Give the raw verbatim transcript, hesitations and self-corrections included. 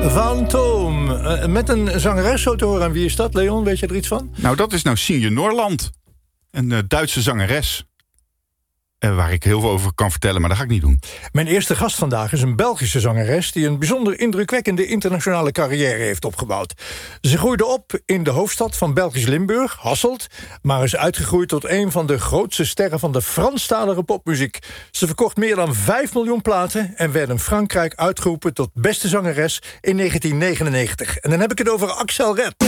Fantoom. Uh, met een zangeres zo te horen. En wie is dat, Leon? Weet je er iets van? Nou, dat is nou Sienje Norland. Een uh, Duitse zangeres. Uh, waar ik heel veel over kan vertellen, maar dat ga ik niet doen. Mijn eerste gast vandaag is een Belgische zangeres die een bijzonder indrukwekkende internationale carrière heeft opgebouwd. Ze groeide op in de hoofdstad van Belgisch Limburg, Hasselt, maar is uitgegroeid tot een van de grootste sterren van de Franstalige popmuziek. Ze verkocht meer dan vijf miljoen platen en werd in Frankrijk uitgeroepen tot beste zangeres in negentien negenennegentig. En dan heb ik het over Axel Red.